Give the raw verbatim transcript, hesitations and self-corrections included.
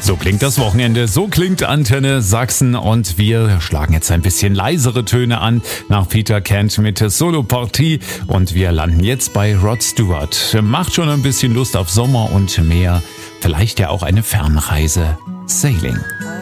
So klingt das Wochenende, so klingt Antenne Sachsen und wir schlagen jetzt ein bisschen leisere Töne an nach Peter Kent mit Solo Partie und wir landen jetzt bei Rod Stewart. Macht schon ein bisschen Lust auf Sommer und Meer, vielleicht ja auch eine Fernreise. Sailing.